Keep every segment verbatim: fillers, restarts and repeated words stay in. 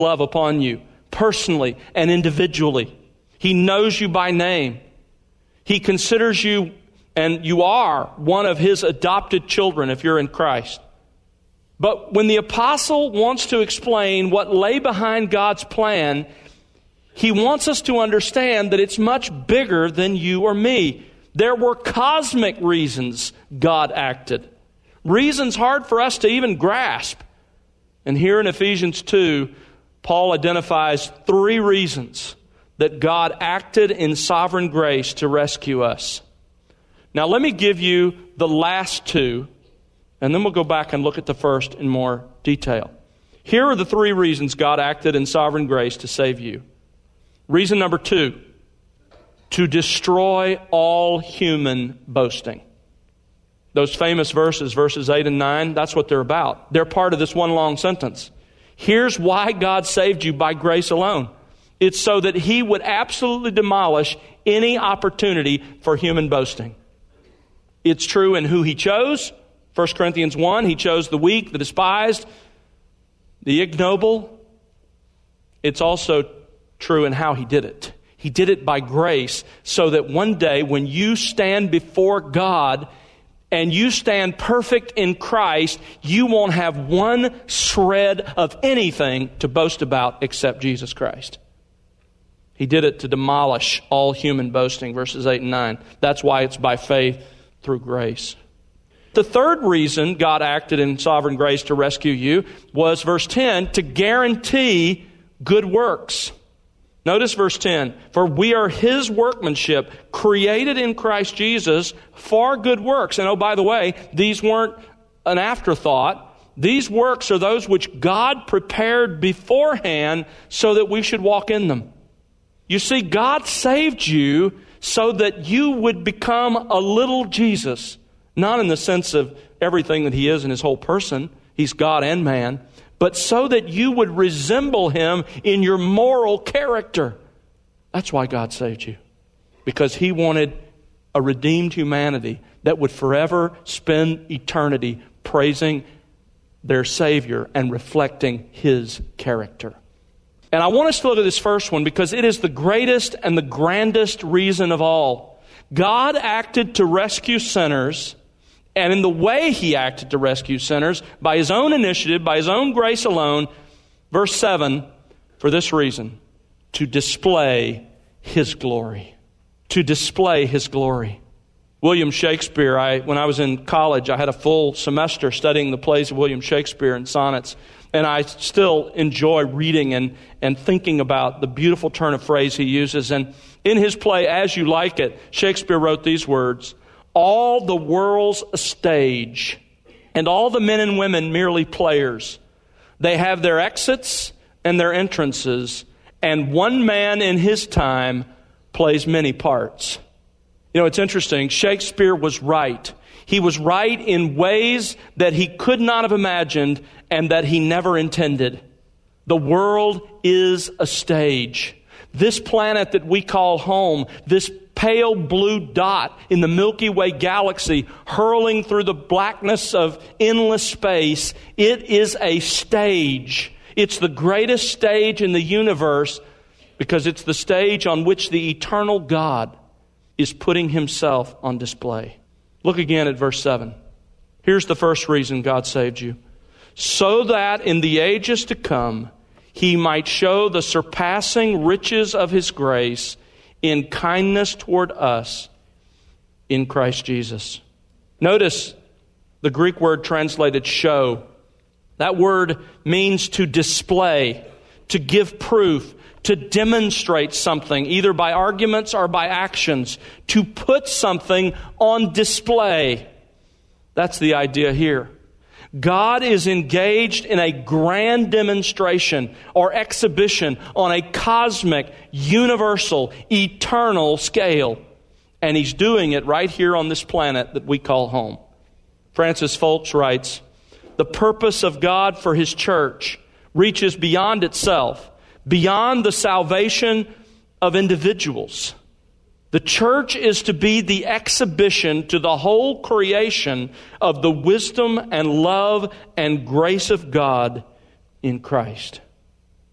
love upon you personally and individually. He knows you by name. He considers you, and you are, one of His adopted children if you're in Christ. But when the apostle wants to explain what lay behind God's plan, he wants us to understand that it's much bigger than you or me. There were cosmic reasons God acted. Reasons hard for us to even grasp. And here in Ephesians two, Paul identifies three reasons that God acted in sovereign grace to rescue us. Now let me give you the last two, and then we'll go back and look at the first in more detail. Here are the three reasons God acted in sovereign grace to save you. Reason number two, to destroy all human boasting. Those famous verses, verses eight and nine, that's what they're about. They're part of this one long sentence. Here's why God saved you by grace alone. It's so that He would absolutely demolish any opportunity for human boasting. It's true in who He chose. First Corinthians one, He chose the weak, the despised, the ignoble. It's also true in how He did it. He did it by grace so that one day when you stand before God and you stand perfect in Christ, you won't have one shred of anything to boast about except Jesus Christ. He did it to demolish all human boasting, verses eight and nine. That's why it's by faith through grace. The third reason God acted in sovereign grace to rescue you was, verse ten, to guarantee good works. Notice verse ten, for we are His workmanship, created in Christ Jesus for good works. And oh, by the way, these weren't an afterthought. These works are those which God prepared beforehand so that we should walk in them. You see, God saved you so that you would become a little Jesus. Not in the sense of everything that He is in His whole person. He's God and man. But so that you would resemble Him in your moral character. That's why God saved you. Because He wanted a redeemed humanity that would forever spend eternity praising their Savior and reflecting His character. And I want us to look at this first one because it is the greatest and the grandest reason of all. God acted to rescue sinners. And in the way He acted to rescue sinners, by His own initiative, by His own grace alone, verse seven, for this reason, to display His glory. To display His glory. William Shakespeare, I, when I was in college, I had a full semester studying the plays of William Shakespeare and sonnets. And I still enjoy reading and, and thinking about the beautiful turn of phrase he uses. And in his play, As You Like It, Shakespeare wrote these words, all the world's a stage, and all the men and women merely players. They have their exits and their entrances, and one man in his time plays many parts. You know, it's interesting. Shakespeare was right. He was right in ways that he could not have imagined and that he never intended. The world is a stage. This planet that we call home, this pale blue dot in the Milky Way galaxy hurling through the blackness of endless space, it is a stage. It's the greatest stage in the universe because it's the stage on which the eternal God is putting Himself on display. Look again at verse seven. Here's the first reason God saved you. So that in the ages to come, He might show the surpassing riches of His grace in kindness toward us in Christ Jesus. Notice the Greek word translated show. That word means to display, to give proof, to demonstrate something, either by arguments or by actions, to put something on display. That's the idea here. God is engaged in a grand demonstration or exhibition on a cosmic, universal, eternal scale. And He's doing it right here on this planet that we call home. Francis Foltz writes, the purpose of God for His church reaches beyond itself, beyond the salvation of individuals. The church is to be the exhibition to the whole creation of the wisdom and love and grace of God in Christ.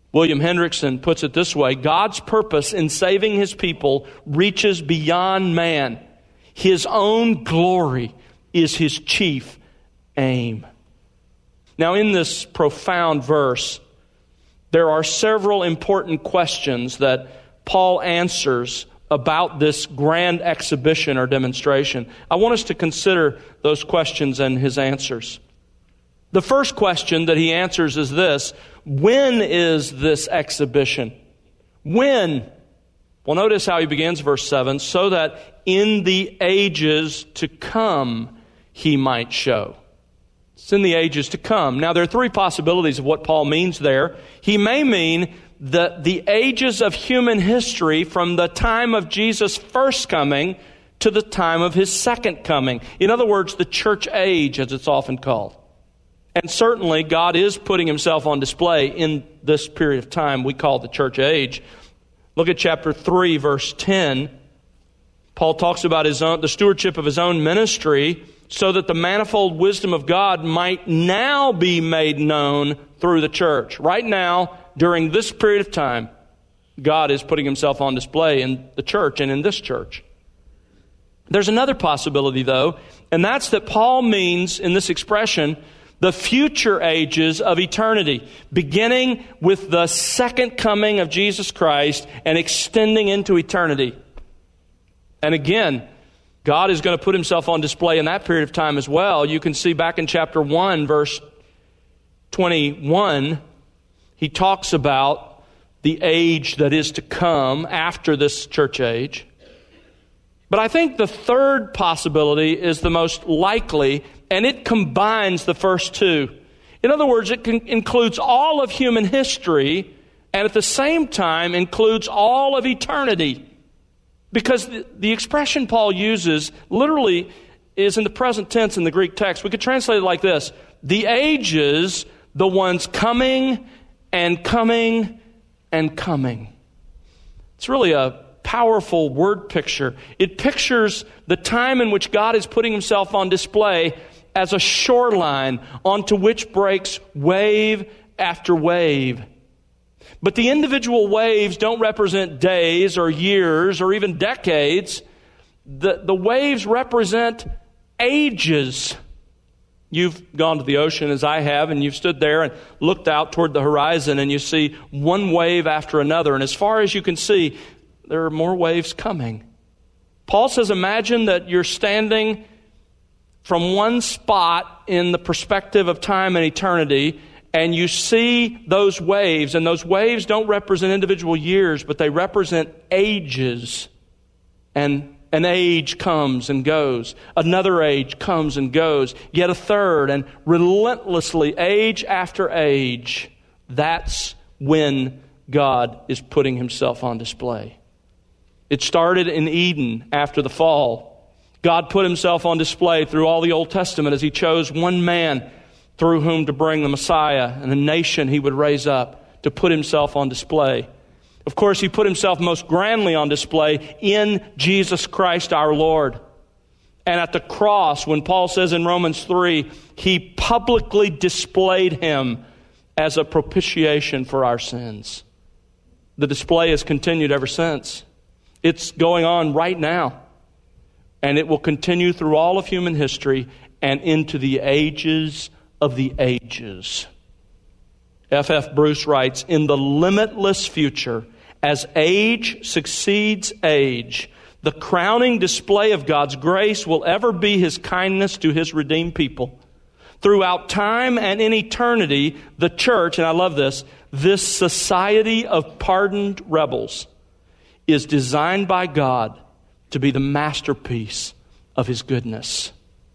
William Hendrickson puts it this way: God's purpose in saving His people reaches beyond man. His own glory is His chief aim. Now, in this profound verse, there are several important questions that Paul answers about this grand exhibition or demonstration. I want us to consider those questions and his answers. The first question that he answers is this: when is this exhibition? When? Well, notice how he begins verse seven, so that in the ages to come he might show. It's in the ages to come. Now, there are three possibilities of what Paul means there. He may mean that the ages of human history from the time of Jesus' first coming to the time of His second coming. In other words, the church age, as it's often called. And certainly, God is putting Himself on display in this period of time we call the church age. Look at chapter three, verse ten. Paul talks about his own, the stewardship of his own ministry, so that the manifold wisdom of God might now be made known through the church. Right now, during this period of time, God is putting Himself on display in the church and in this church. There's another possibility, though, and that's that Paul means in this expression the future ages of eternity, beginning with the second coming of Jesus Christ and extending into eternity. And again, God is going to put Himself on display in that period of time as well. You can see back in chapter one, verse twenty-one, he talks about the age that is to come after this church age. But I think the third possibility is the most likely, and it combines the first two. In other words, it can, includes all of human history and at the same time includes all of eternity. Because the, the expression Paul uses literally is in the present tense in the Greek text. We could translate it like this: the ages, the ones coming and coming and coming. It's really a powerful word picture. It pictures the time in which God is putting Himself on display as a shoreline onto which breaks wave after wave. But the individual waves don't represent days or years or even decades. The, the waves represent ages. You've gone to the ocean as I have, and you've stood there and looked out toward the horizon, and you see one wave after another. And as far as you can see, there are more waves coming. Paul says, imagine that you're standing from one spot in the perspective of time and eternity, and you see those waves, and those waves don't represent individual years, but they represent ages. And an age comes and goes. Another age comes and goes. Yet a third, and relentlessly, age after age. That's when God is putting Himself on display. It started in Eden after the fall. God put Himself on display through all the Old Testament as He chose one man through whom to bring the Messiah and a nation He would raise up to put Himself on display. Of course, He put Himself most grandly on display in Jesus Christ our Lord. And at the cross, when Paul says in Romans three, He publicly displayed Him as a propitiation for our sins. The display has continued ever since. It's going on right now. And it will continue through all of human history and into the ages of the ages. F F Bruce writes, in the limitless future, as age succeeds age, the crowning display of God's grace will ever be His kindness to His redeemed people. Throughout time and in eternity, the church, and I love this, this society of pardoned rebels is designed by God to be the masterpiece of His goodness.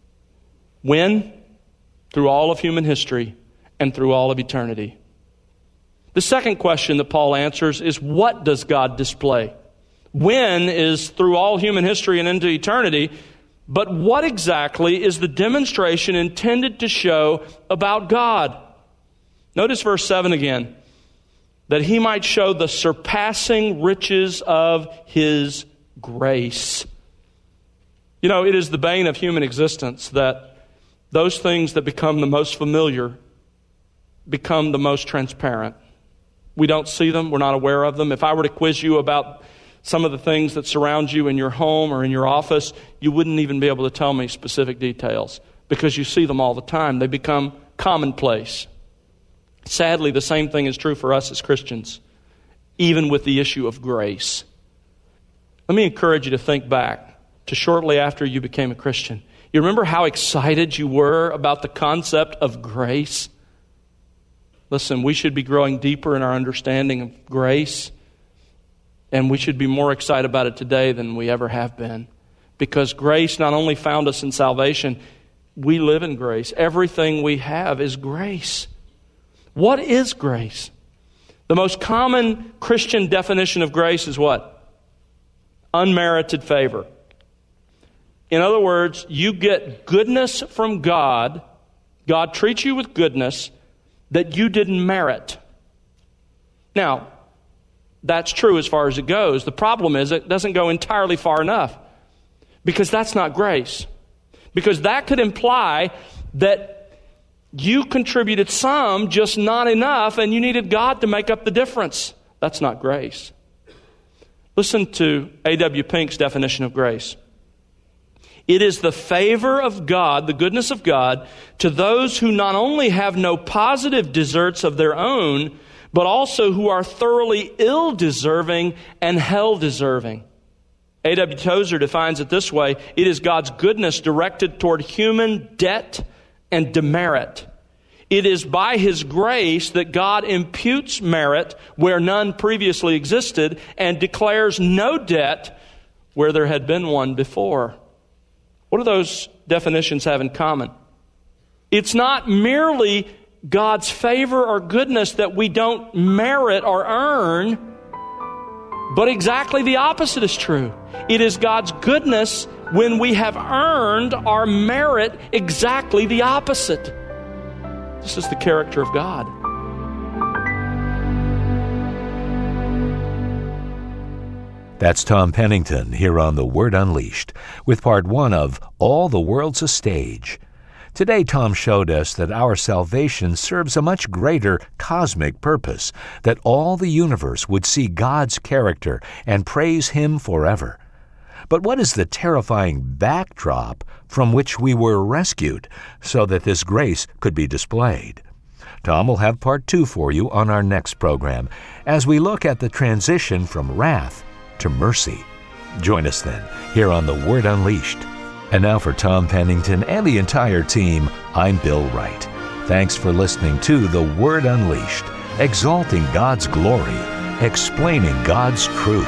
When? Through all of human history and through all of eternity. The second question that Paul answers is, what does God display? When is through all human history and into eternity, but what exactly is the demonstration intended to show about God? Notice verse seven again. That He might show the surpassing riches of His grace. You know, it is the bane of human existence that those things that become the most familiar become the most transparent. We don't see them. We're not aware of them. If I were to quiz you about some of the things that surround you in your home or in your office, you wouldn't even be able to tell me specific details because you see them all the time. They become commonplace. Sadly, the same thing is true for us as Christians, even with the issue of grace. Let me encourage you to think back to shortly after you became a Christian. You remember how excited you were about the concept of grace? Listen, we should be growing deeper in our understanding of grace, and we should be more excited about it today than we ever have been. Because grace not only found us in salvation, we live in grace. Everything we have is grace. What is grace? The most common Christian definition of grace is what? Unmerited favor. In other words, you get goodness from God. God treats you with goodness that you didn't merit. Now, that's true as far as it goes. The problem is it doesn't go entirely far enough, because that's not grace. Because that could imply that you contributed some, just not enough, and you needed God to make up the difference. That's not grace. Listen to A W Pink's definition of grace. It is the favor of God, the goodness of God, to those who not only have no positive deserts of their own, but also who are thoroughly ill-deserving and hell-deserving. A W Tozer defines it this way: it is God's goodness directed toward human debt and demerit. It is by His grace that God imputes merit where none previously existed and declares no debt where there had been one before. What do those definitions have in common? It's not merely God's favor or goodness that we don't merit or earn, but exactly the opposite is true. It is God's goodness when we have earned our merit exactly the opposite. This is the character of God. That's Tom Pennington here on The Word Unleashed with part one of All the World's a Stage. Today, Tom showed us that our salvation serves a much greater cosmic purpose, that all the universe would see God's character and praise Him forever. But what is the terrifying backdrop from which we were rescued so that this grace could be displayed? Tom will have part two for you on our next program as we look at the transition from wrath to mercy. Join us then here on The Word Unleashed. And now for Tom Pennington and the entire team, I'm Bill Wright. Thanks for listening to The Word Unleashed, exalting God's glory, explaining God's truth.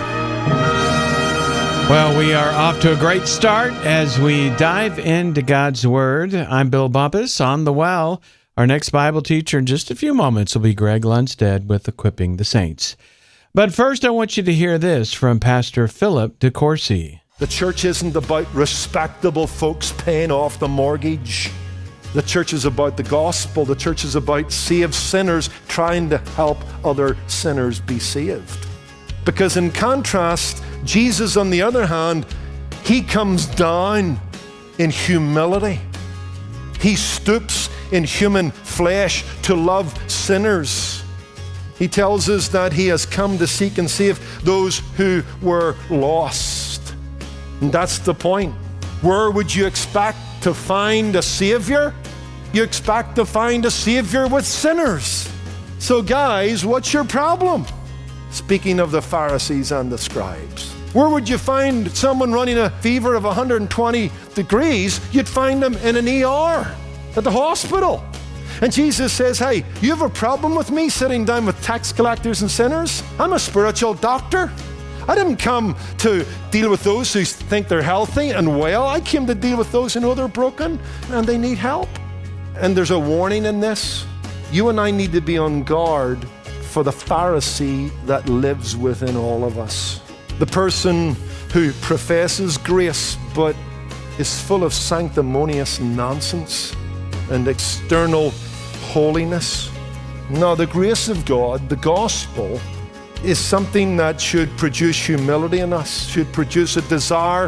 Well, we are off to a great start as we dive into God's Word. I'm Bill Bumpus on the well. Our next Bible teacher in just a few moments will be Greg Lundstedt with Equipping the Saints. But first, I want you to hear this from Pastor Philip DeCourcy. The church isn't about respectable folks paying off the mortgage. The church is about the gospel. The church is about saved sinners trying to help other sinners be saved. Because in contrast, Jesus, on the other hand, He comes down in humility. He stoops in human flesh to love sinners. He tells us that He has come to seek and save those who were lost. And that's the point. Where would you expect to find a Savior? You expect to find a Savior with sinners. So guys, what's your problem? Speaking of the Pharisees and the scribes, where would you find someone running a fever of one hundred twenty degrees? You'd find them in an E R at the hospital. And Jesus says, hey, you have a problem with me sitting down with tax collectors and sinners? I'm a spiritual doctor. I didn't come to deal with those who think they're healthy and well. I came to deal with those who know they're broken and they need help. And there's a warning in this. You and I need to be on guard for the Pharisee that lives within all of us. The person who professes grace but is full of sanctimonious nonsense and external holiness. Now, the grace of God, the gospel, is something that should produce humility in us, should produce a desire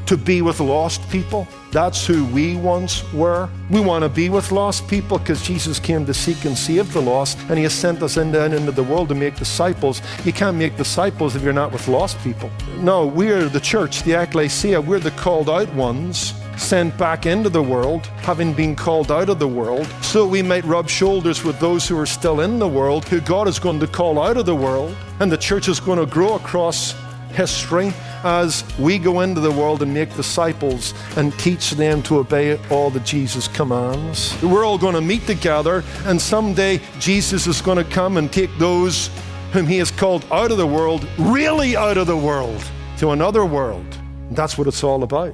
to be with lost people. That's who we once were. We want to be with lost people because Jesus came to seek and save the lost, and he has sent us into, into the world to make disciples. You can't make disciples if you're not with lost people. No, we're the church, the ecclesia. We're the called out ones, sent back into the world, having been called out of the world, so we might rub shoulders with those who are still in the world, who God is going to call out of the world. And the church is going to grow across history as we go into the world and make disciples and teach them to obey all that Jesus commands. We're all going to meet together, and someday Jesus is going to come and take those whom he has called out of the world, really out of the world, to another world. That's what it's all about.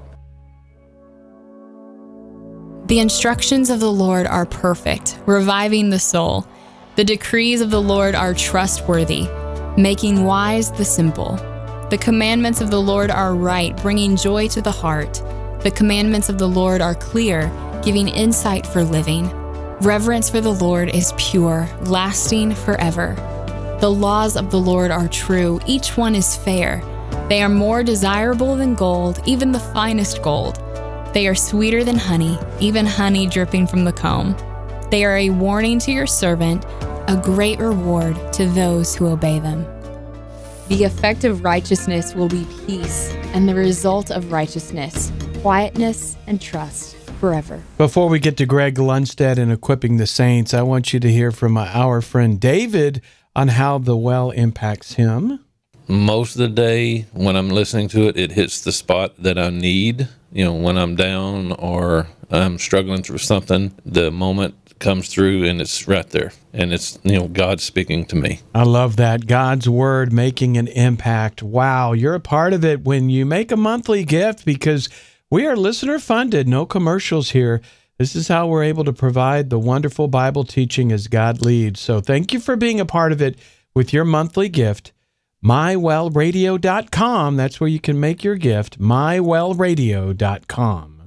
The instructions of the Lord are perfect, reviving the soul. The decrees of the Lord are trustworthy, making wise the simple. The commandments of the Lord are right, bringing joy to the heart. The commandments of the Lord are clear, giving insight for living. Reverence for the Lord is pure, lasting forever. The laws of the Lord are true, each one is fair. They are more desirable than gold, even the finest gold. They are sweeter than honey, even honey dripping from the comb. They are a warning to your servant, a great reward to those who obey them. The effect of righteousness will be peace, and the result of righteousness, quietness and trust forever. Before we get to Greg Lundstedt and equipping the saints, I want you to hear from our friend David on how the well impacts him. Most of the day when I'm listening to it, it hits the spot that I need. You know, when I'm down or I'm struggling through something, the moment comes through and it's right there. And it's, you know, God speaking to me. I love that. God's word making an impact. Wow, you're a part of it when you make a monthly gift, because we are listener funded, no commercials here. This is how we're able to provide the wonderful Bible teaching as God leads. So thank you for being a part of it with your monthly gift. my well radio dot com. That's where you can make your gift. my well radio dot com.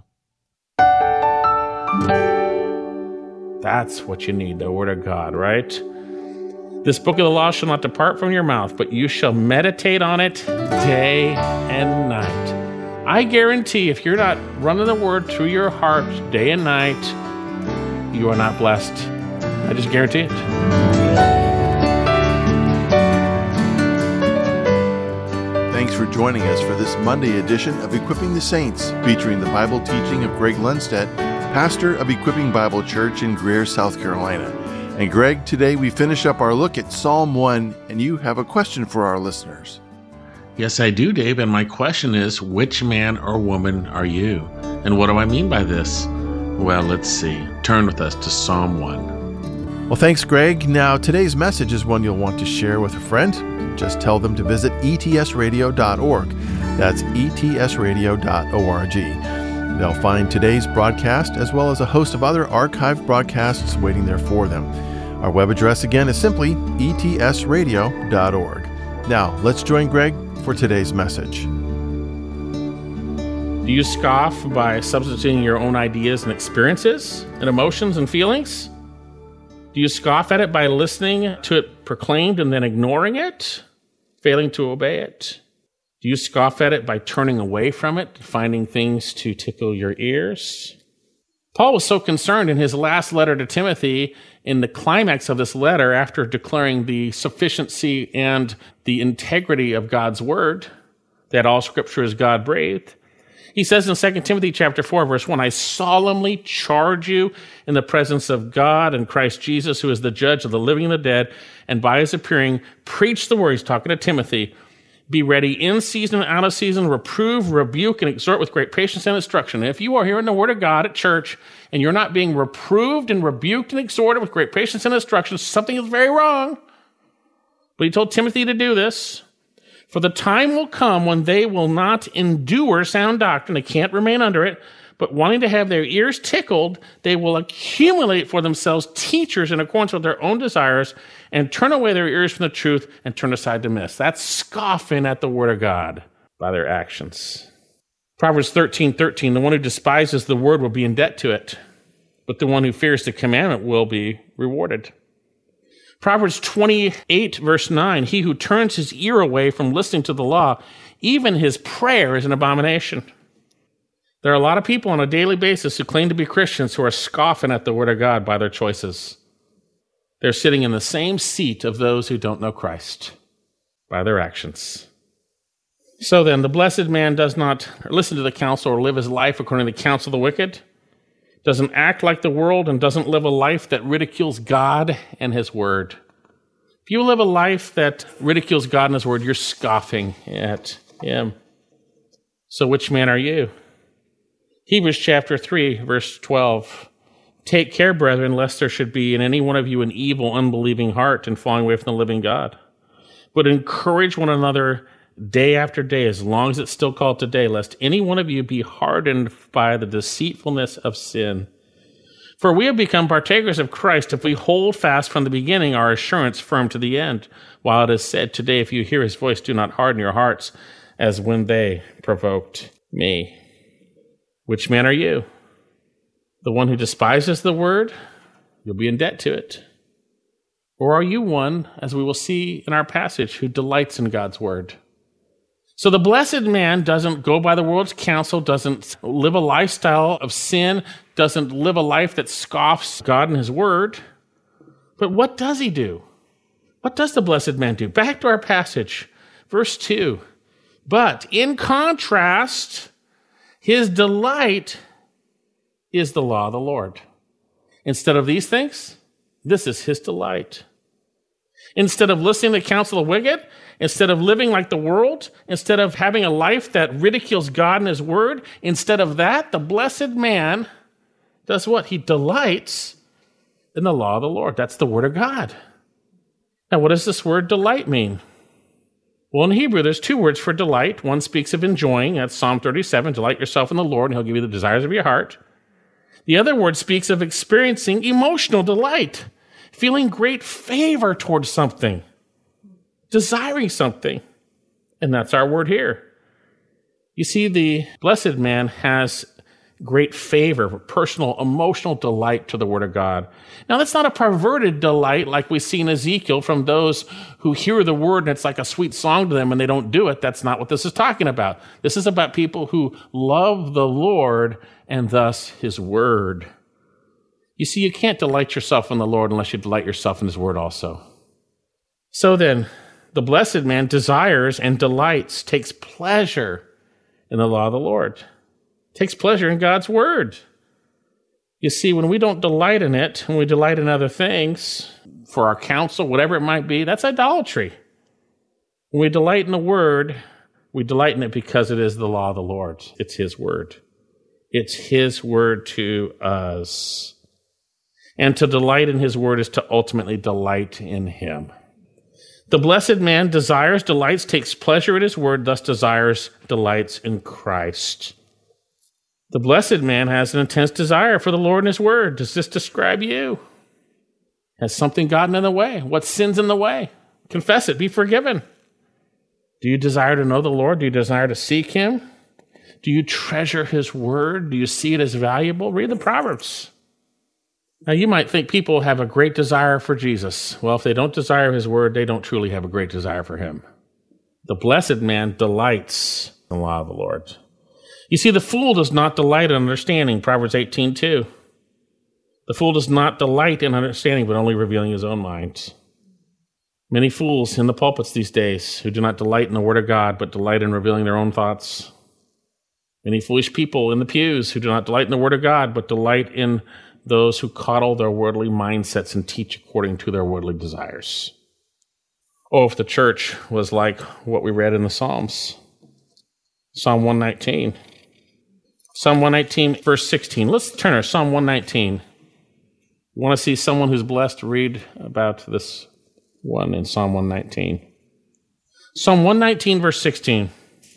That's what you need, the Word of God, right? This book of the law shall not depart from your mouth, but you shall meditate on it day and night. I guarantee if you're not running the Word through your heart day and night, you are not blessed. I just guarantee it. Thanks for joining us for this Monday edition of Equipping the Saints, featuring the Bible teaching of Greg Lundstedt, pastor of Equipping Bible Church in Greer, South Carolina. And Greg, today we finish up our look at Psalm one, and you have a question for our listeners. Yes, I do, Dave, and my question is, which man or woman are you? And what do I mean by this? Well, let's see. Turn with us to Psalm one. Well, thanks, Greg. Now, today's message is one you'll want to share with a friend. Just tell them to visit e t s radio dot org. That's e t s radio dot org. They'll find today's broadcast as well as a host of other archived broadcasts waiting there for them. Our web address again is simply e t s radio dot org. Now, let's join Greg for today's message. Do you scoff by substituting your own ideas and experiences and emotions and feelings? Do you scoff at it by listening to it proclaimed and then ignoring it, failing to obey it? Do you scoff at it by turning away from it, finding things to tickle your ears? Paul was so concerned in his last letter to Timothy, in the climax of this letter, after declaring the sufficiency and the integrity of God's word, that all scripture is God-breathed. He says in Second Timothy chapter four, verse one, I solemnly charge you in the presence of God and Christ Jesus, who is the judge of the living and the dead, and by his appearing, preach the word. He's talking to Timothy. Be ready in season and out of season, reprove, rebuke, and exhort with great patience and instruction. And if you are hearing the word of God at church and you're not being reproved and rebuked and exhorted with great patience and instruction, something is very wrong. But he told Timothy to do this. For the time will come when they will not endure sound doctrine. They can't remain under it. But wanting to have their ears tickled, they will accumulate for themselves teachers in accordance with their own desires and turn away their ears from the truth and turn aside to myths. That's scoffing at the word of God by their actions. Proverbs thirteen thirteen, the one who despises the word will be in debt to it, but the one who fears the commandment will be rewarded. Proverbs twenty-eight, verse nine, he who turns his ear away from listening to the law, even his prayer is an abomination. There are a lot of people on a daily basis who claim to be Christians who are scoffing at the Word of God by their choices. They're sitting in the same seat of those who don't know Christ by their actions. So then, the blessed man does not listen to the counsel or live his life according to the counsel of the wicked, doesn't act like the world, and doesn't live a life that ridicules God and his word. If you live a life that ridicules God and his word, you're scoffing at him. So which man are you? Hebrews chapter three, verse twelve. Take care, brethren, lest there should be in any one of you an evil, unbelieving heart and falling away from the living God. But encourage one another day after day, as long as it's still called today, lest any one of you be hardened by the deceitfulness of sin. For we have become partakers of Christ if we hold fast from the beginning our assurance firm to the end. While it is said today, if you hear his voice, do not harden your hearts as when they provoked me. Which man are you? The one who despises the word? You'll be in debt to it. Or are you one, as we will see in our passage, who delights in God's word? So the blessed man doesn't go by the world's counsel, doesn't live a lifestyle of sin, doesn't live a life that scoffs God and his word. But what does he do? What does the blessed man do? Back to our passage, verse two. But in contrast, his delight is the law of the Lord. Instead of these things, this is his delight. Instead of listening to the counsel of the wicked, instead of living like the world, instead of having a life that ridicules God and his word, instead of that, the blessed man does what? He delights in the law of the Lord. That's the word of God. Now, what does this word delight mean? Well, in Hebrew, there's two words for delight. One speaks of enjoying. That's Psalm thirty-seven. Delight yourself in the Lord, and he'll give you the desires of your heart. The other word speaks of experiencing emotional delight, feeling great favor towards something, desiring something. And that's our word here. You see, the blessed man has great favor, personal, emotional delight to the word of God. Now, that's not a perverted delight like we see in Ezekiel from those who hear the word and it's like a sweet song to them and they don't do it. That's not what this is talking about. This is about people who love the Lord and thus his word. You see, you can't delight yourself in the Lord unless you delight yourself in his word also. So then, the blessed man desires and delights, takes pleasure in the law of the Lord, takes pleasure in God's word. You see, when we don't delight in it, when we delight in other things, for our counsel, whatever it might be, that's idolatry. When we delight in the word, we delight in it because it is the law of the Lord. It's his word. It's his word to us. And to delight in his word is to ultimately delight in him. The blessed man desires, delights, takes pleasure in his word, thus desires, delights in Christ. The blessed man has an intense desire for the Lord and his word. Does this describe you? Has something gotten in the way? What sin's in the way? Confess it. Be forgiven. Do you desire to know the Lord? Do you desire to seek him? Do you treasure his word? Do you see it as valuable? Read the Proverbs. Now, you might think people have a great desire for Jesus. Well, if they don't desire his word, they don't truly have a great desire for him. The blessed man delights in the law of the Lord. You see, the fool does not delight in understanding, Proverbs eighteen two. The fool does not delight in understanding, but only revealing his own mind. Many fools in the pulpits these days who do not delight in the word of God, but delight in revealing their own thoughts. Many foolish people in the pews who do not delight in the word of God, but delight in those who coddle their worldly mindsets and teach according to their worldly desires. Oh, if the church was like what we read in the Psalms. Psalm one nineteen. Psalm one nineteen, verse sixteen. Let's turn to Psalm one nineteen. You want to see someone who's blessed? Read about this one in Psalm one nineteen. Psalm one nineteen, verse sixteen.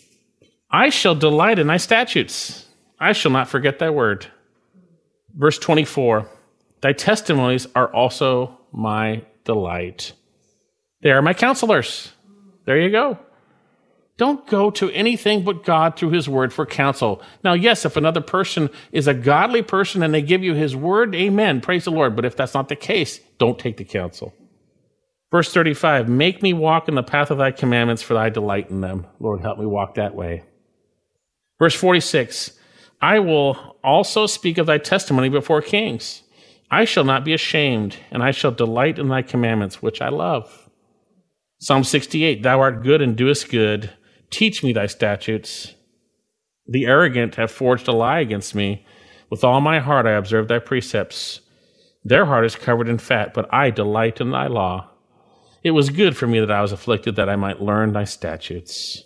I shall delight in thy statutes. I shall not forget thy word. Verse twenty-four. Thy testimonies are also my delight. They are my counselors. There you go. Don't go to anything but God through his word for counsel. Now, yes, if another person is a godly person and they give you his word, amen, praise the Lord. But if that's not the case, don't take the counsel. Verse thirty-five, make me walk in the path of thy commandments, for thy delight in them. Lord, help me walk that way. Verse forty-six, I will also speak of thy testimony before kings. I shall not be ashamed, and I shall delight in thy commandments, which I love. Psalm sixty-eight, thou art good and doest good. Teach me thy statutes. The arrogant have forged a lie against me. With all my heart I observe thy precepts. Their heart is covered in fat, but I delight in thy law. It was good for me that I was afflicted, that I might learn thy statutes.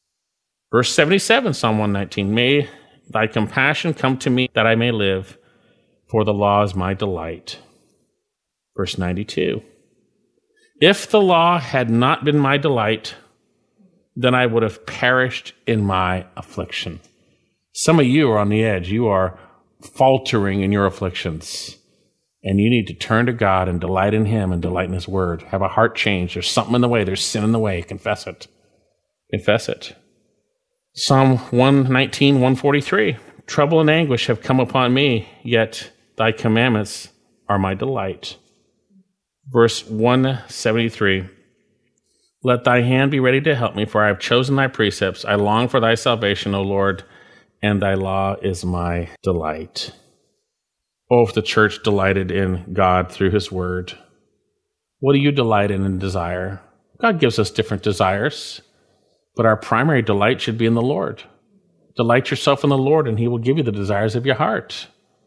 Verse seventy-seven, Psalm one nineteen, may thy compassion come to me, that I may live, for the law is my delight. Verse ninety-two, if the law had not been my delight, then I would have perished in my affliction. Some of you are on the edge. You are faltering in your afflictions. And you need to turn to God and delight in him and delight in his word. Have a heart change. There's something in the way. There's sin in the way. Confess it. Confess it. Psalm one nineteen, one forty-three. Trouble and anguish have come upon me, yet thy commandments are my delight. Verse one seventy-three. Let thy hand be ready to help me, for I have chosen thy precepts. I long for thy salvation, O Lord, and thy law is my delight. Oh, if the church delighted in God through his word. What do you delight in and desire? God gives us different desires, but our primary delight should be in the Lord. Delight yourself in the Lord, and he will give you the desires of your heart.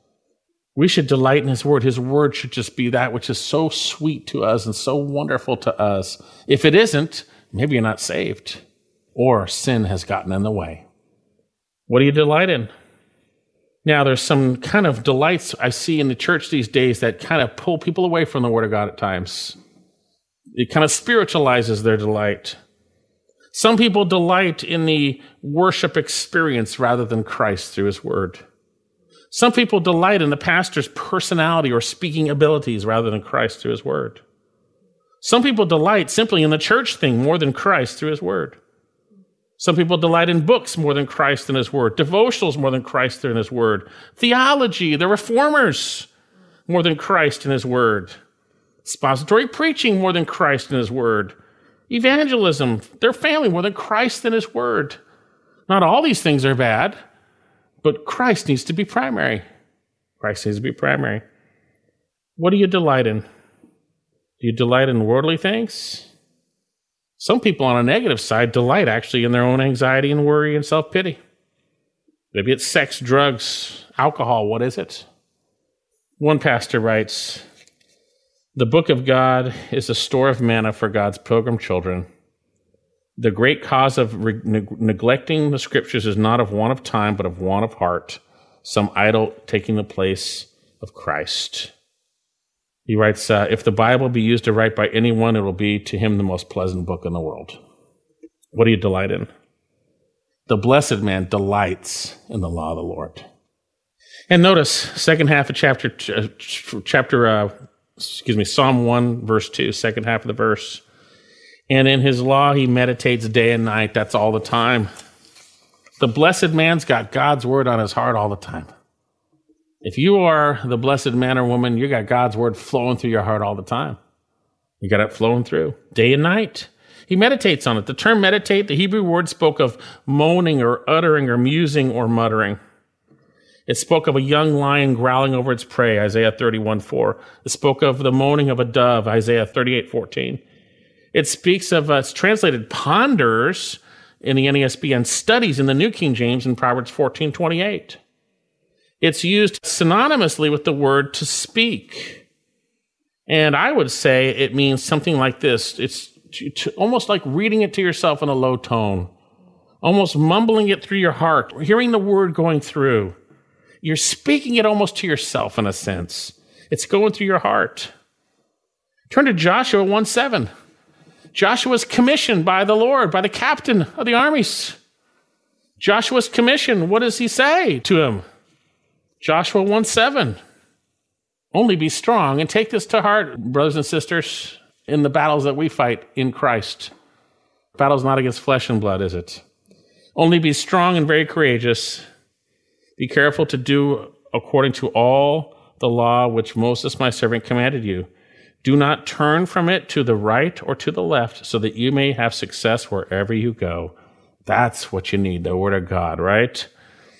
We should delight in his word. His word should just be that which is so sweet to us and so wonderful to us. If it isn't, maybe you're not saved, or sin has gotten in the way. What do you delight in? Now, there's some kind of delights I see in the church these days that kind of pull people away from the Word of God at times. It kind of spiritualizes their delight. Some people delight in the worship experience rather than Christ through his Word. Some people delight in the pastor's personality or speaking abilities rather than Christ through his Word. Some people delight simply in the church thing more than Christ through his Word. Some people delight in books more than Christ and his word, devotionals more than Christ and his word, theology, the reformers more than Christ and his word, expository preaching more than Christ and his word, evangelism, their family more than Christ and his word. Not all these things are bad, but Christ needs to be primary. Christ needs to be primary. What do you delight in? Do you delight in worldly things? Some people on a negative side delight actually in their own anxiety and worry and self-pity. Maybe it's sex, drugs, alcohol. What is it? One pastor writes, the book of God is a store of manna for God's pilgrim children. The great cause of re- ne- neglecting the scriptures is not of want of time, but of want of heart, some idol taking the place of Christ. He writes, uh, if the Bible be used to write by anyone, it will be to him the most pleasant book in the world. What do you delight in? The blessed man delights in the law of the Lord. And notice, second half of chapter, uh, chapter, uh, excuse me, Psalm one, verse two, second half of the verse. And in his law he meditates day and night. That's all the time. The blessed man's got God's word on his heart all the time. If you are the blessed man or woman, you got God's word flowing through your heart all the time. You got it flowing through day and night. He meditates on it. The term meditate, the Hebrew word spoke of moaning or uttering or musing or muttering. It spoke of a young lion growling over its prey, Isaiah thirty-one four. It spoke of the moaning of a dove, Isaiah thirty-eight fourteen. It speaks of, uh, it's translated ponders in the N A S B and studies in the New King James in Proverbs fourteen twenty-eight. It's used synonymously with the word to speak. And I would say it means something like this. It's to, to, almost like reading it to yourself in a low tone, almost mumbling it through your heart, hearing the word going through. You're speaking it almost to yourself in a sense. It's going through your heart. Turn to Joshua one seven. Joshua's commissioned by the Lord, by the captain of the armies. Joshua's commissioned. What does he say to him? Joshua one seven. Only be strong and take this to heart, brothers and sisters, in the battles that we fight in Christ. The battle's not against flesh and blood, is it? Only be strong and very courageous. Be careful to do according to all the law which Moses my servant commanded you. Do not turn from it to the right or to the left, so that you may have success wherever you go. That's what you need, the Word of God, right?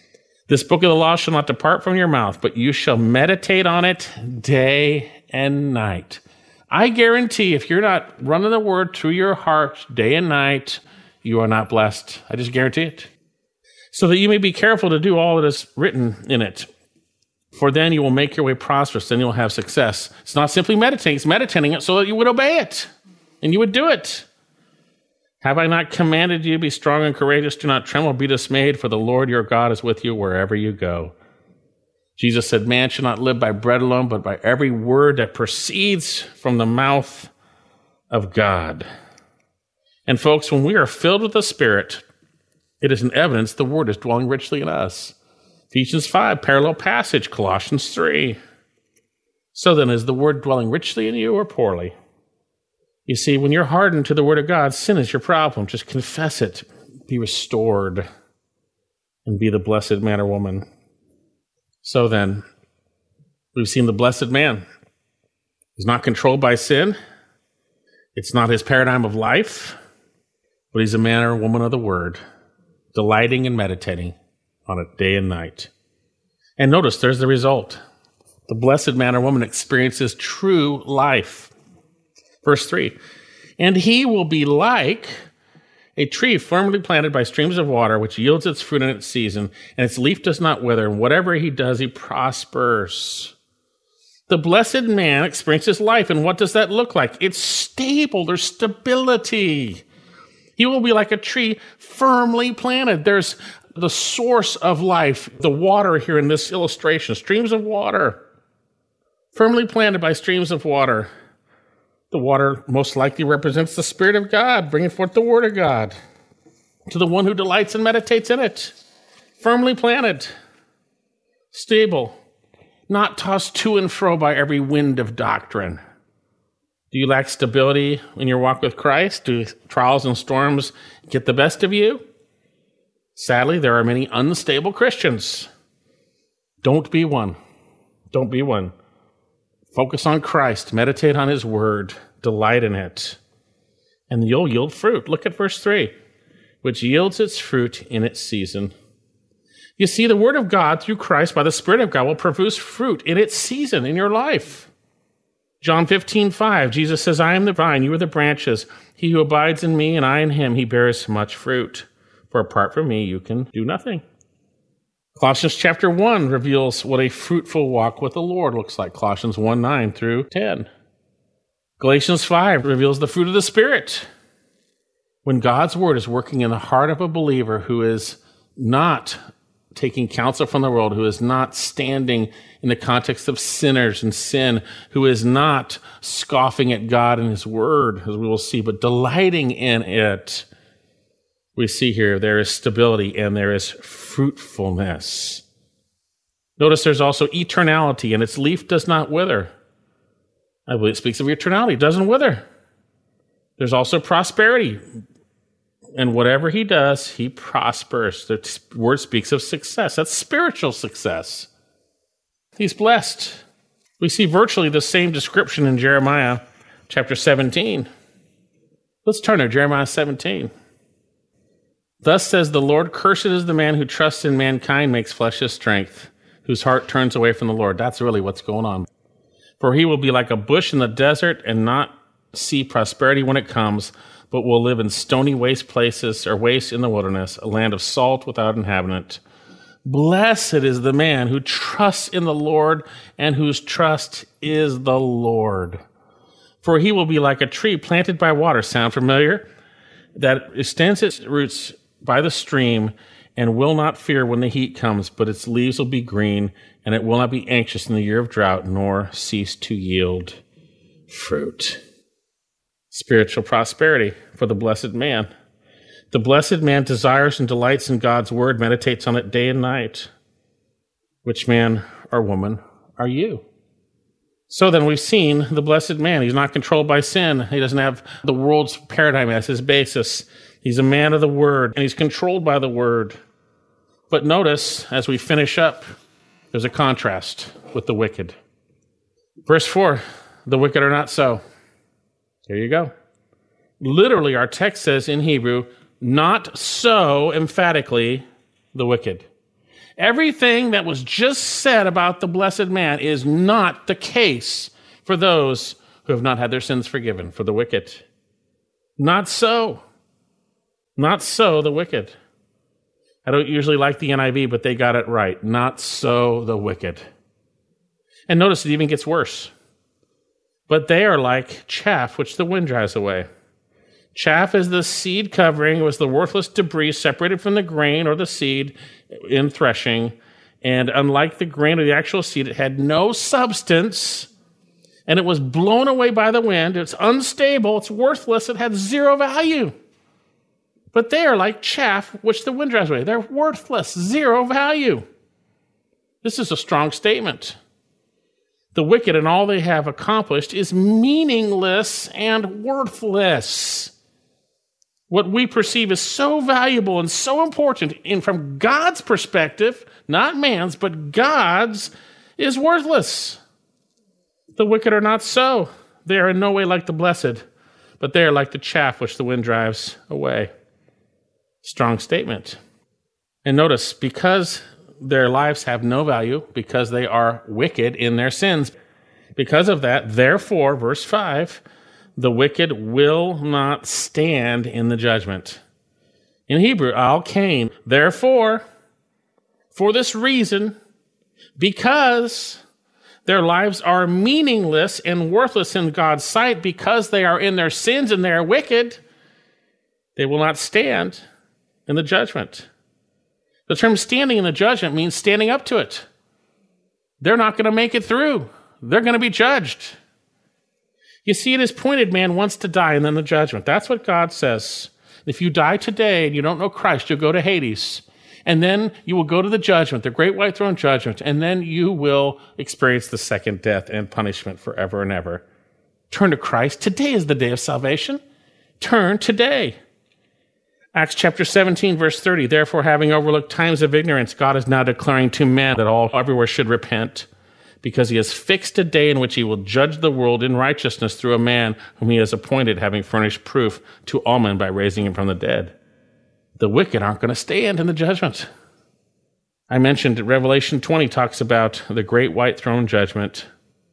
This book of the law shall not depart from your mouth, but you shall meditate on it day and night. I guarantee if you're not running the word through your heart day and night, you are not blessed. I just guarantee it. So that you may be careful to do all that is written in it. For then you will make your way prosperous, then you'll have success. It's not simply meditating, it's meditating it so that you would obey it, and you would do it. Have I not commanded you, be strong and courageous, do not tremble, be dismayed, for the Lord your God is with you wherever you go. Jesus said, man shall not live by bread alone, but by every word that proceeds from the mouth of God. And folks, when we are filled with the Spirit, it is an evidence the word is dwelling richly in us. Ephesians five, parallel passage, Colossians three. So then, is the word dwelling richly in you or poorly? You see, when you're hardened to the word of God, sin is your problem. Just confess it, be restored, and be the blessed man or woman. So then, we've seen the blessed man. He's not controlled by sin. It's not his paradigm of life, but he's a man or woman of the word, delighting and meditating on it day and night. And notice, there's the result. The blessed man or woman experiences true life. Verse three, and he will be like a tree firmly planted by streams of water, which yields its fruit in its season, and its leaf does not wither, and whatever he does, he prospers. The blessed man experiences life, and what does that look like? It's stable. There's stability. He will be like a tree firmly planted. There's the source of life, the water here in this illustration, streams of water, firmly planted by streams of water. The water most likely represents the Spirit of God, bringing forth the Word of God to the one who delights and meditates in it. Firmly planted, stable, not tossed to and fro by every wind of doctrine. Do you lack stability in your walk with Christ? Do trials and storms get the best of you? Sadly, there are many unstable Christians. Don't be one. Don't be one. Focus on Christ, meditate on his word, delight in it, and you'll yield fruit. Look at verse three, which yields its fruit in its season. You see, the word of God through Christ by the Spirit of God will produce fruit in its season in your life. John fifteen five, Jesus says, I am the vine, you are the branches. He who abides in me and I in him, he bears much fruit. For apart from me, you can do nothing. Colossians chapter one reveals what a fruitful walk with the Lord looks like. Colossians one nine through ten. Galatians five reveals the fruit of the Spirit. When God's word is working in the heart of a believer who is not taking counsel from the world, who is not standing in the context of sinners and sin, who is not scoffing at God and his word, as we will see, but delighting in it, we see here there is stability and there is fruitfulness. Notice there's also eternality, and its leaf does not wither. I believe it speaks of eternality. It doesn't wither. There's also prosperity. And whatever he does, he prospers. The word speaks of success. That's spiritual success. He's blessed. We see virtually the same description in Jeremiah chapter seventeen. Let's turn to Jeremiah seventeen. Thus says the Lord, cursed is the man who trusts in mankind, makes flesh his strength, whose heart turns away from the Lord. That's really what's going on. For he will be like a bush in the desert and not see prosperity when it comes, but will live in stony waste places or waste in the wilderness, a land of salt without inhabitant. Blessed is the man who trusts in the Lord and whose trust is the Lord. For he will be like a tree planted by water. Sound familiar? That extends its roots by the stream and will not fear when the heat comes, but its leaves will be green, and it will not be anxious in the year of drought, nor cease to yield fruit. Spiritual prosperity for the blessed man. The blessed man desires and delights in God's word, meditates on it day and night. Which man or woman are you? So then we've seen the blessed man. He's not controlled by sin. He doesn't have the world's paradigm as his basis. He's a man of the word, and he's controlled by the word. But notice, as we finish up, there's a contrast with the wicked. Verse four, the wicked are not so. There you go. Literally, our text says in Hebrew, not so emphatically the wicked. Everything that was just said about the blessed man is not the case for those who have not had their sins forgiven, for the wicked. Not so. Not so the wicked. I don't usually like the N I V, but they got it right. Not so the wicked. And notice it even gets worse. But they are like chaff which the wind drives away. Chaff is the seed covering. It was the worthless debris separated from the grain or the seed in threshing. And unlike the grain or the actual seed, it had no substance. And it was blown away by the wind. It's unstable. It's worthless. It had zero value. But they are like chaff which the wind drives away. They're worthless, zero value. This is a strong statement. The wicked and all they have accomplished is meaningless and worthless. What we perceive as so valuable and so important, and from God's perspective, not man's, but God's, is worthless. The wicked are not so. They are in no way like the blessed, but they are like the chaff which the wind drives away. Strong statement. And notice, because their lives have no value, because they are wicked in their sins, because of that, therefore, verse five, the wicked will not stand in the judgment. In Hebrew, al kain, therefore, for this reason, because their lives are meaningless and worthless in God's sight, because they are in their sins and they are wicked, they will not stand in the judgment. The term standing in the judgment means standing up to it. They're not going to make it through. They're going to be judged. You see, it is appointed man wants to die and then the judgment. That's what God says. If you die today and you don't know Christ, you'll go to Hades. And then you will go to the judgment, the great white throne judgment, and then you will experience the second death and punishment forever and ever. Turn to Christ. Today is the day of salvation. Turn today. Acts chapter seventeen, verse thirty, therefore, having overlooked times of ignorance, God is now declaring to men that all everywhere should repent, because he has fixed a day in which he will judge the world in righteousness through a man whom he has appointed, having furnished proof to all men by raising him from the dead. The wicked aren't going to stand in the judgment. I mentioned Revelation twenty talks about the great white throne judgment.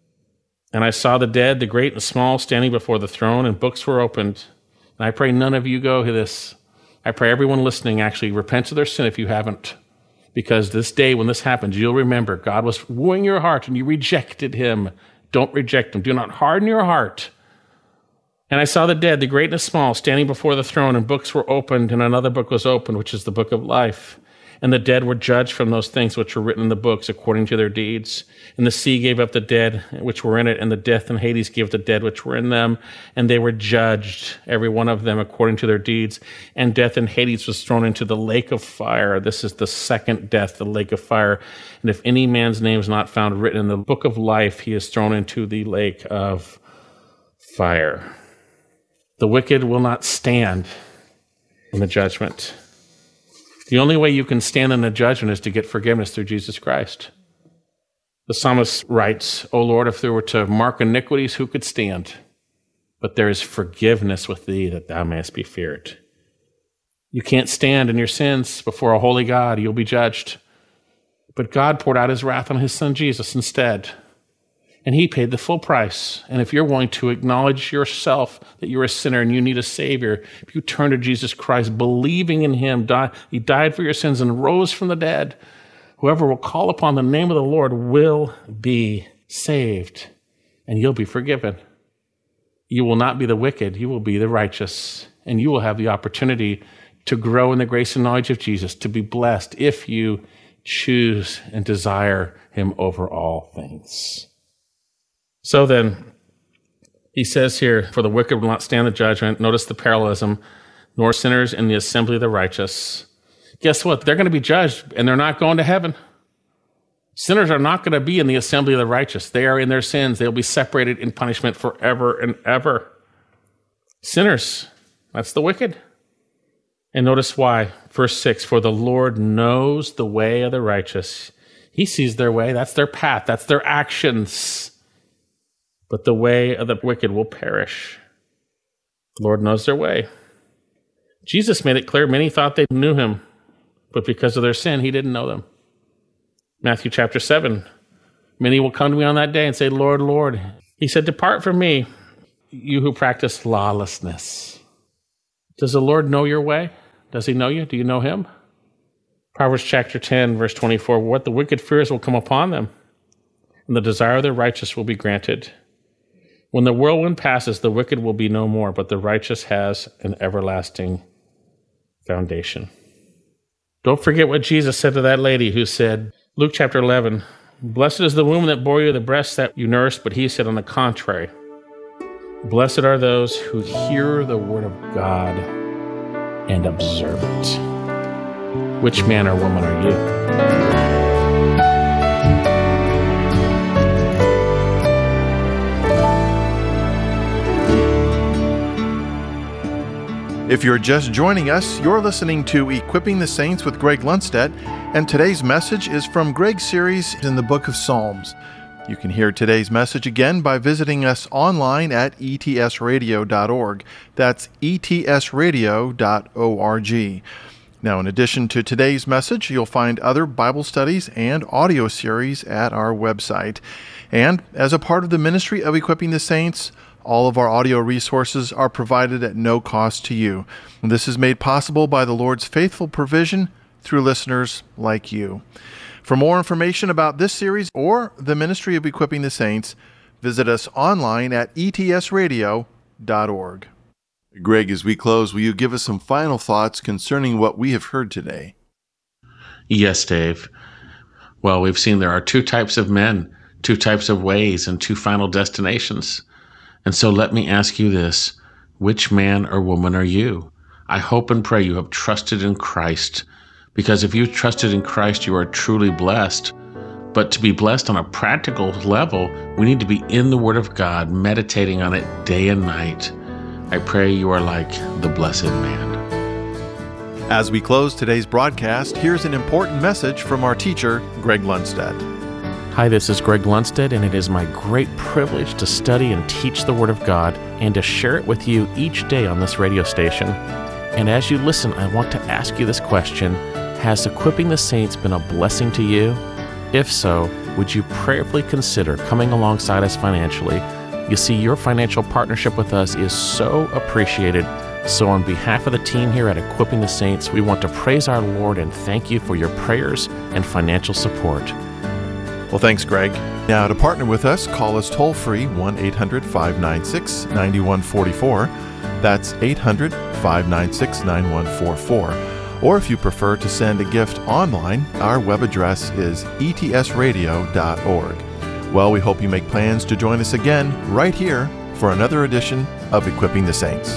And I saw the dead, the great and small, standing before the throne, and books were opened. And I pray none of you go to this. I pray everyone listening actually repents of their sin if you haven't. Because this day when this happens, you'll remember God was wooing your heart and you rejected him. Don't reject him. Do not harden your heart. And I saw the dead, the great and the small, standing before the throne, and books were opened, and another book was opened, which is the book of life. And the dead were judged from those things which were written in the books according to their deeds. And the sea gave up the dead which were in it, and the death and Hades gave the dead which were in them. And they were judged, every one of them, according to their deeds. And death and Hades was thrown into the lake of fire. This is the second death, the lake of fire. And if any man's name is not found written in the book of life, he is thrown into the lake of fire. The wicked will not stand in the judgment. The only way you can stand in the judgment is to get forgiveness through Jesus Christ. The psalmist writes, O Lord, if there were to mark iniquities, who could stand? But there is forgiveness with thee, that thou mayest be feared. You can't stand in your sins before a holy God. You'll be judged. But God poured out his wrath on his son Jesus instead. And he paid the full price. And if you're willing to acknowledge yourself that you're a sinner and you need a Savior, if you turn to Jesus Christ, believing in him, die, he died for your sins and rose from the dead, whoever will call upon the name of the Lord will be saved, and you'll be forgiven. You will not be the wicked, you will be the righteous, and you will have the opportunity to grow in the grace and knowledge of Jesus, to be blessed if you choose and desire him over all things. So then, he says here, for the wicked will not stand the judgment. Notice the parallelism, nor sinners in the assembly of the righteous. Guess what? They're going to be judged, and they're not going to heaven. Sinners are not going to be in the assembly of the righteous. They are in their sins. They'll be separated in punishment forever and ever. Sinners, that's the wicked. And notice why. Verse six, for the Lord knows the way of the righteous. He sees their way. That's their path. That's their actions. But the way of the wicked will perish. The Lord knows their way. Jesus made it clear many thought they knew him, but because of their sin, he didn't know them. Matthew chapter seven, many will come to me on that day and say, Lord, Lord. He said, depart from me, you who practice lawlessness. Does the Lord know your way? Does he know you? Do you know him? Proverbs chapter ten, verse twenty-four, what the wicked fears will come upon them, and the desire of the righteous will be granted. When the whirlwind passes, the wicked will be no more, but the righteous has an everlasting foundation. Don't forget what Jesus said to that lady who said, Luke chapter eleven, blessed is the womb that bore you, the breasts that you nursed, but he said on the contrary, blessed are those who hear the word of God and observe it. Which man or woman are you? If you're just joining us, you're listening to Equipping the Saints with Greg Lundstedt, and today's message is from Greg's series in the book of Psalms. You can hear today's message again by visiting us online at e t s radio dot org. That's e t s radio dot org. Now, in addition to today's message, you'll find other Bible studies and audio series at our website. And as a part of the ministry of Equipping the Saints, all of our audio resources are provided at no cost to you. And this is made possible by the Lord's faithful provision through listeners like you. For more information about this series or the ministry of Equipping the Saints, visit us online at e t s radio dot org. Greg, as we close, will you give us some final thoughts concerning what we have heard today? Yes, Dave. Well, we've seen there are two types of men, two types of ways, and two final destinations. And so let me ask you this. Which man or woman are you? I hope and pray you have trusted in Christ, because if you trusted in Christ, you are truly blessed. But to be blessed on a practical level, we need to be in the Word of God, meditating on it day and night. I pray you are like the blessed man. As we close today's broadcast, here's an important message from our teacher, Greg Lundstedt. Hi, this is Greg Lundstedt, and it is my great privilege to study and teach the Word of God and to share it with you each day on this radio station. And as you listen, I want to ask you this question. Has Equipping the Saints been a blessing to you? If so, would you prayerfully consider coming alongside us financially? You see, your financial partnership with us is so appreciated. So on behalf of the team here at Equipping the Saints, we want to praise our Lord and thank you for your prayers and financial support. Well, thanks, Greg. Now, to partner with us, call us toll-free one eight hundred five nine six nine one four four. That's eight hundred five nine six nine one four four. Or if you prefer to send a gift online, our web address is e t s radio dot org. Well, we hope you make plans to join us again right here for another edition of Equipping the Saints.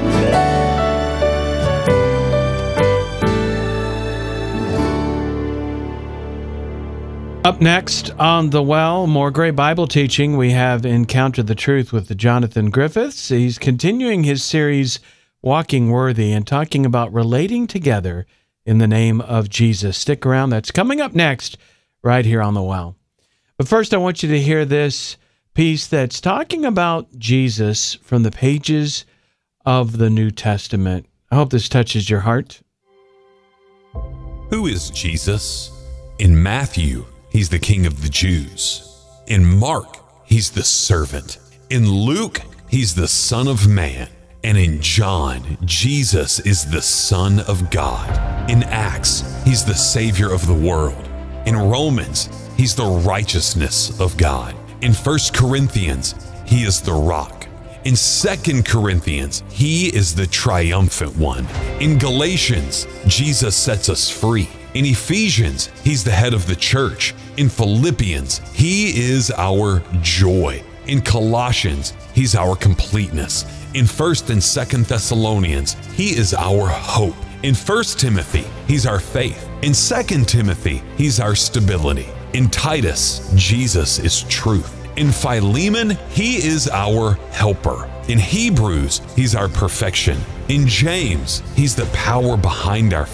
Up next on The Well, more great Bible teaching. We have Encounter the Truth with Jonathan Griffiths. He's continuing his series, Walking Worthy, and talking about relating together in the name of Jesus. Stick around. That's coming up next right here on The Well. But first, I want you to hear this piece that's talking about Jesus from the pages of the New Testament. I hope this touches your heart. Who is Jesus? In Matthew, he's the King of the Jews. In Mark, he's the servant. In Luke, he's the Son of Man. And in John, Jesus is the Son of God. In Acts, he's the Savior of the world. In Romans, he's the righteousness of God. In First Corinthians, he is the rock. In Second Corinthians, he is the triumphant one. In Galatians, Jesus sets us free. In Ephesians, he's the head of the church. In Philippians, he is our joy. In Colossians, he's our completeness. In First and Second Thessalonians, he is our hope. In First Timothy, he's our faith. In Second Timothy, he's our stability. In Titus, Jesus is truth. In Philemon, he is our helper. In Hebrews, he's our perfection. In James, he's the power behind our faith.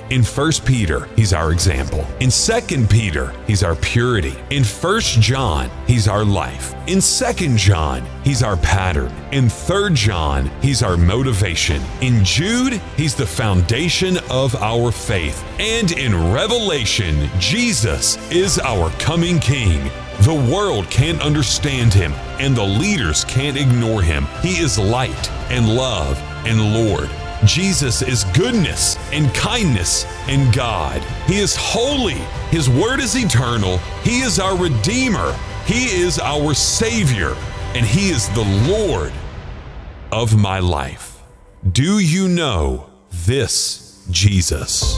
In First Peter, he's our example. In Second Peter, he's our purity. In First John, he's our life. In Second John, he's our pattern. In Third John, he's our motivation. In Jude, he's the foundation of our faith. And in Revelation, Jesus is our coming King. The world can't understand him, and the leaders can't ignore him. He is light and love and Lord. Jesus is goodness and kindness and God. He is holy. His word is eternal. He is our Redeemer. He is our Savior. And he is the Lord of my life. Do you know this Jesus?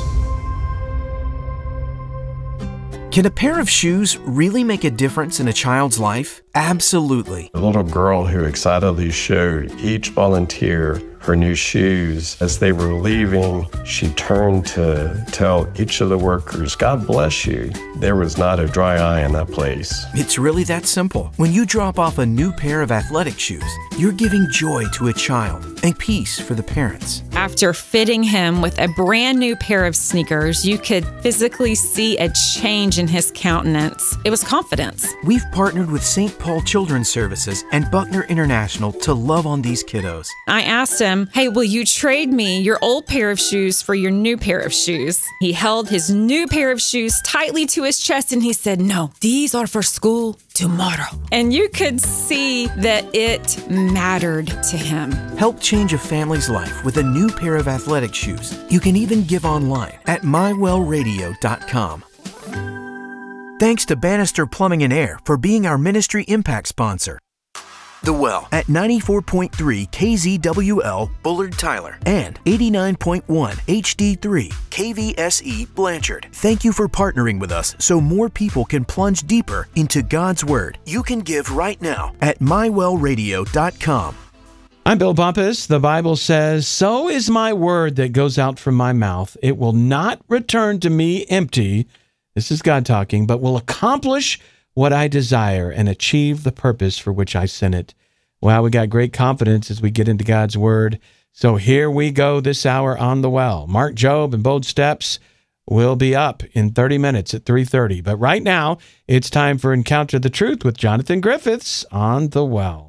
Can a pair of shoes really make a difference in a child's life? Absolutely. The little girl who excitedly showed each volunteer her new shoes. As they were leaving, she turned to tell each of the workers, God bless you. There was not a dry eye in that place. It's really that simple. When you drop off a new pair of athletic shoes, you're giving joy to a child and peace for the parents. After fitting him with a brand new pair of sneakers, you could physically see a change in his countenance. It was confidence. We've partnered with Saint Paul Children's Services and Buckner International to love on these kiddos. I asked him, hey, will you trade me your old pair of shoes for your new pair of shoes? He held his new pair of shoes tightly to his chest and he said, no, these are for school tomorrow. And you could see that it mattered to him. Help change a family's life with a new pair of athletic shoes. You can even give online at my well radio dot com. Thanks to Bannister Plumbing and Air for being our ministry impact sponsor. The Well at ninety-four point three K Z W L Bullard Tyler and eighty-nine point one H D three K V S E Blanchard. Thank you for partnering with us so more people can plunge deeper into God's Word. You can give right now at my well radio dot com. I'm Bill Bumpus. The Bible says, so is my word that goes out from my mouth. It will not return to me empty. This is God talking, but will accomplish what I desire and achieve the purpose for which I sent it. Wow, we got great confidence as we get into God's Word. So here we go this hour on The Well. Mark Jobe and Bold Steps will be up in thirty minutes at three thirty. But right now, it's time for Encounter the Truth with Jonathan Griffiths on The Well.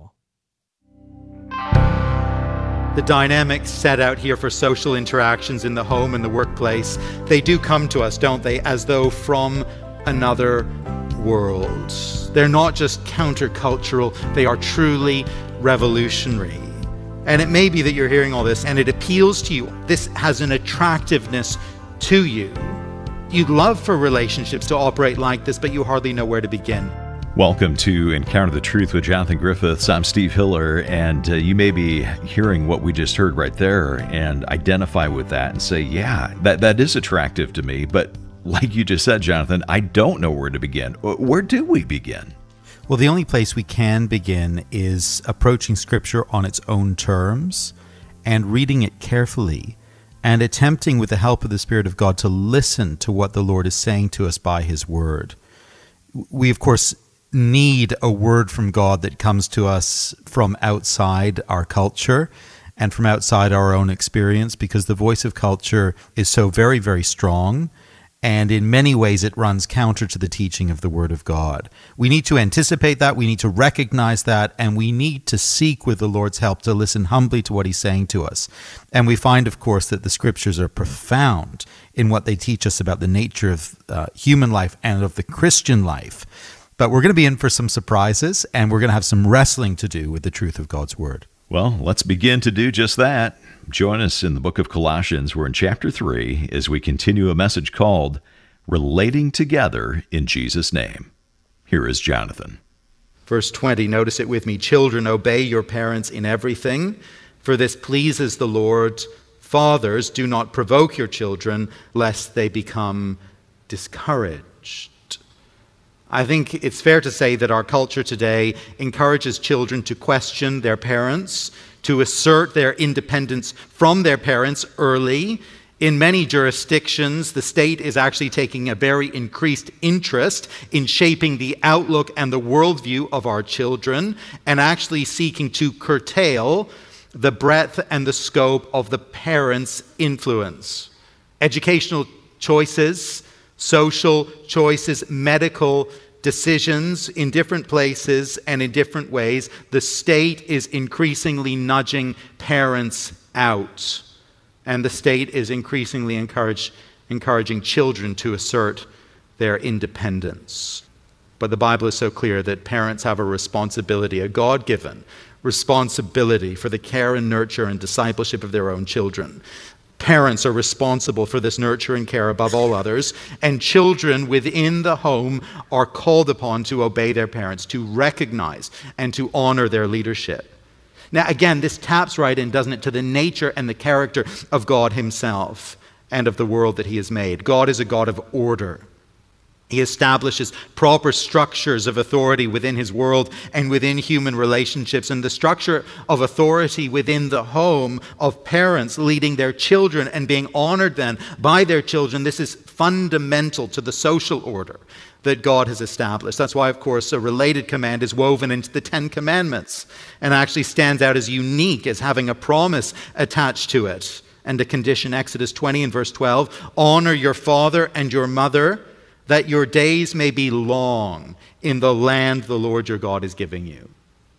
The dynamics set out here for social interactions in the home and the workplace, they do come to us, don't they, as though from another world. They're not just countercultural, they are truly revolutionary. And it may be that you're hearing all this and it appeals to you. This has an attractiveness to you. You'd love for relationships to operate like this, but you hardly know where to begin. Welcome to Encounter the Truth with Jonathan Griffiths. I'm Steve Hiller, and uh, you may be hearing what we just heard right there and identify with that and say, yeah, that, that is attractive to me. But like you just said, Jonathan, I don't know where to begin. Where do we begin? Well, the only place we can begin is approaching Scripture on its own terms and reading it carefully and attempting with the help of the Spirit of God to listen to what the Lord is saying to us by His Word. We, of course, need a word from God that comes to us from outside our culture and from outside our own experience, because the voice of culture is so very, very strong, and in many ways it runs counter to the teaching of the Word of God. We need to anticipate that, we need to recognize that, and we need to seek with the Lord's help to listen humbly to what He's saying to us. And we find, of course, that the Scriptures are profound in what they teach us about the nature of uh, human life and of the Christian life. But we're going to be in for some surprises, and we're going to have some wrestling to do with the truth of God's Word. Well, let's begin to do just that. Join us in the book of Colossians. We're in chapter three as we continue a message called Relating Together in Jesus' Name. Here is Jonathan. Verse twenty, notice it with me. Children, obey your parents in everything, for this pleases the Lord. Fathers, do not provoke your children, lest they become discouraged. I think it's fair to say that our culture today encourages children to question their parents, to assert their independence from their parents early. In many jurisdictions, the state is actually taking a very increased interest in shaping the outlook and the worldview of our children, and actually seeking to curtail the breadth and the scope of the parents' influence. Educational choices, social choices, medical decisions in different places and in different ways. The state is increasingly nudging parents out, and the state is increasingly encourage, encouraging children to assert their independence. But the Bible is so clear that parents have a responsibility, a God-given responsibility for the care and nurture and discipleship of their own children. Parents are responsible for this nurture and care above all others, and children within the home are called upon to obey their parents, to recognize and to honor their leadership. Now, again, this taps right in, doesn't it, to the nature and the character of God himself and of the world that he has made. God is a God of order. He establishes proper structures of authority within his world and within human relationships. And the structure of authority within the home of parents leading their children and being honored then by their children, this is fundamental to the social order that God has established. That's why, of course, a related command is woven into the Ten Commandments and actually stands out as unique, as having a promise attached to it and a condition. Exodus twenty and verse twelve, honor your father and your mother, that your days may be long in the land the Lord your God is giving you.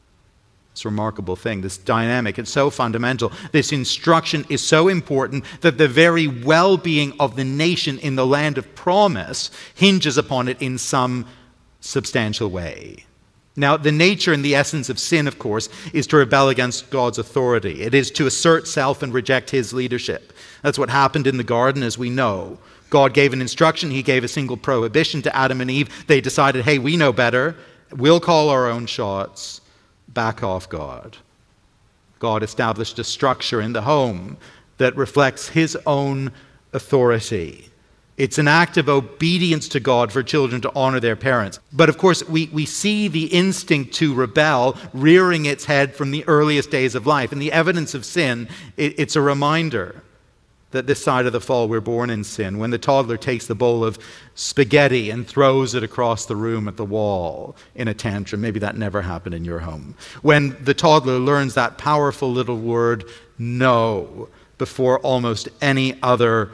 It's a remarkable thing, this dynamic. It's so fundamental. This instruction is so important that the very well-being of the nation in the land of promise hinges upon it in some substantial way. Now, the nature and the essence of sin, of course, is to rebel against God's authority. It is to assert self and reject his leadership. That's what happened in the garden, as we know. God gave an instruction. He gave a single prohibition to Adam and Eve. They decided, hey, we know better. We'll call our own shots. Back off, God. God established a structure in the home that reflects his own authority. It's an act of obedience to God for children to honor their parents. But of course, we, we see the instinct to rebel rearing its head from the earliest days of life. And the evidence of sin, it, it's a reminder that this side of the fall we're born in sin. When the toddler takes the bowl of spaghetti and throws it across the room at the wall in a tantrum. Maybe that never happened in your home. When the toddler learns that powerful little word, no, before almost any other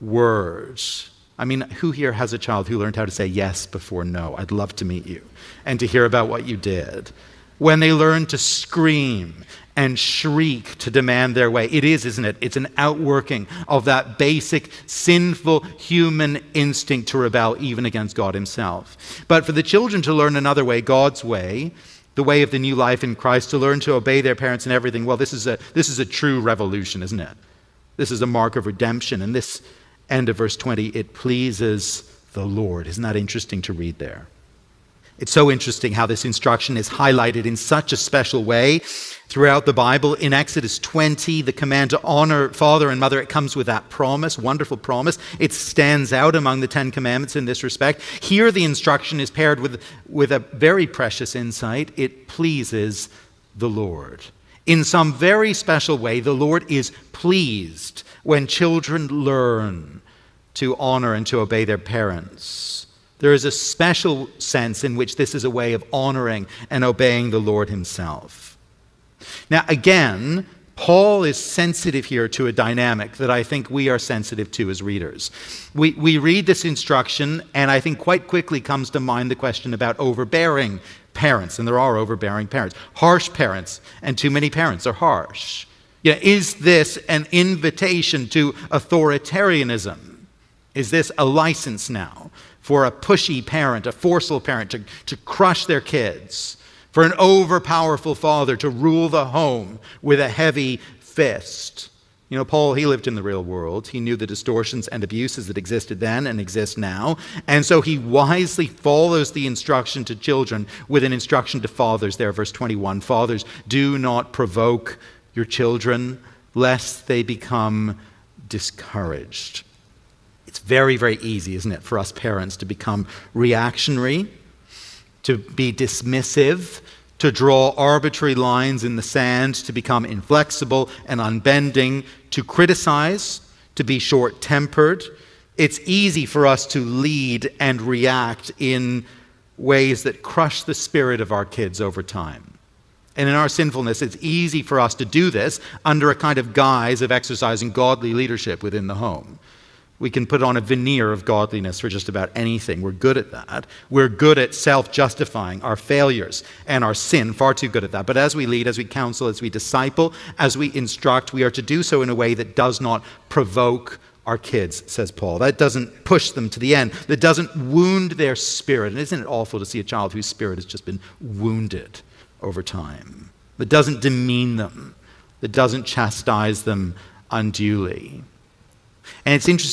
words. I mean, who here has a child who learned how to say yes before no? I'd love to meet you and to hear about what you did. When they learn to scream and shriek to demand their way. It is, isn't it? It's an outworking of that basic sinful human instinct to rebel even against God himself. But for the children to learn another way, God's way, the way of the new life in Christ, to learn to obey their parents and everything, well, this is a this is a true revolution, isn't it? This is a mark of redemption. And this end of verse twenty, it pleases the Lord. Isn't that interesting to read there? It's so interesting how this instruction is highlighted in such a special way throughout the Bible. In Exodus twenty, the command to honor father and mother, it comes with that promise, wonderful promise. It stands out among the Ten Commandments in this respect. Here the instruction is paired with, with a very precious insight. It pleases the Lord. In some very special way, the Lord is pleased when children learn to honor and to obey their parents. There is a special sense in which this is a way of honoring and obeying the Lord himself. Now, again, Paul is sensitive here to a dynamic that I think we are sensitive to as readers. We, we read this instruction, and I think quite quickly comes to mind the question about overbearing parents, and there are overbearing parents. Harsh parents, and too many parents are harsh. You know, is this an invitation to authoritarianism? Is this a license now for a pushy parent, a forceful parent to, to crush their kids, for an overpowerful father to rule the home with a heavy fist? You know, Paul, he lived in the real world. He knew the distortions and abuses that existed then and exist now. And so he wisely follows the instruction to children with an instruction to fathers there, verse twenty-one. Fathers, do not provoke your children, lest they become discouraged. It's very, very easy, isn't it, for us parents to become reactionary, to be dismissive, to draw arbitrary lines in the sand, to become inflexible and unbending, to criticize, to be short-tempered. It's easy for us to lead and react in ways that crush the spirit of our kids over time. And in our sinfulness, it's easy for us to do this under a kind of guise of exercising godly leadership within the home. We can put on a veneer of godliness for just about anything. We're good at that. We're good at self-justifying our failures and our sin, far too good at that. But as we lead, as we counsel, as we disciple, as we instruct, we are to do so in a way that does not provoke our kids, says Paul. That doesn't push them to the end. That doesn't wound their spirit. And isn't it awful to see a child whose spirit has just been wounded over time? That doesn't demean them. That doesn't chastise them unduly. And it's interesting.